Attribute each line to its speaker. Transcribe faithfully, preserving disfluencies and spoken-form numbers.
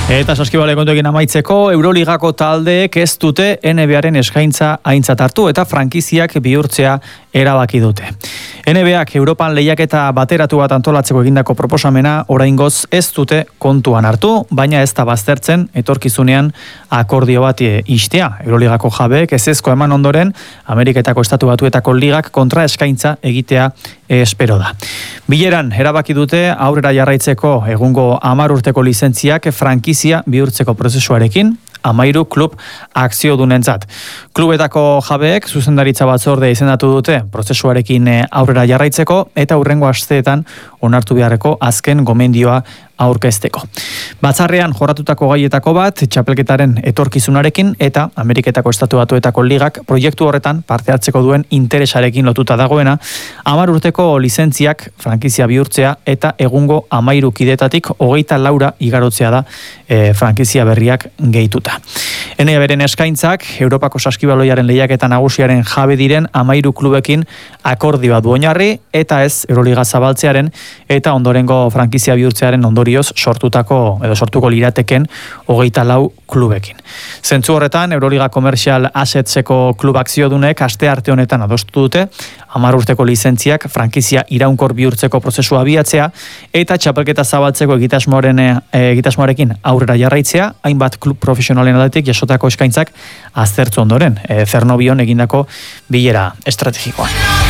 Speaker 1: Eta saskibale kontuekin amaitzeko, Euroligako taldeek ez dute N B Aren eskaintza aintzat hartu eta frankiziak bihurtzea erabaki dute. N B Ak Europan lehiaketa bateratu bat antolatzeko egindako proposamena oraingoz ez dute kontuan hartu, baina ez da baztertzen etorkizunean akordio bat istea. Euroligako jabeek ezezko eman ondoren, Ameriketako Estatu Batuetako ligak kontra eskaintza egitea espero da. Bileran erabaki dute aurrera jarraitzeko egungo hamar urteko lizentziak frankizia bihurtzeko prozesuarekin, hamairu klub akziodunentzat. Klubetako jabeek zuzendaritza batzorde izendatu dute prozesuarekin aurrera jarraitzeko eta hurrengo asteetan onartu beharreko azken gomendioa aurkezteko. Batzarrean jorratutako gaietako bat txapelketaren etorkizunarekin eta Ameriketako Estatu Batuetako ligak proiektu horretan parte hartzeko duen interesarekin lotuta dagoena, hamar urteko lizentziak frankizia bihurtzea eta egungo hamairu kidetatik hogeita laura igarotzea da e, frankizia berriak gehituta. N B Aren eskaintzak Europako saskibaloiaren lehiaketa nagusiaren jabe diren hamairu klubekin akordioa du oinarri eta ez Euroliga zabaltzearen eta ondorengo frankizia bihurtzearen ondorioz sortutako edo sortuko lirateken hogeita lau klubekin. Zentzu horretan, Euroliga Commercial Assetseko klub akziodunek aste arte honetan adostu dute hamar urteko lizentziak frankizia iraunkor bihurtzeko prozesua abiatzea eta txapelketa zabaltzeko egitasmoaren egitasmoarekin aurrera jarraitzea, hainbat klub profesionalen aldetik jasotako eskaintzak aztertu ondoren, e, Cernobion egindako bilera estrategikoan.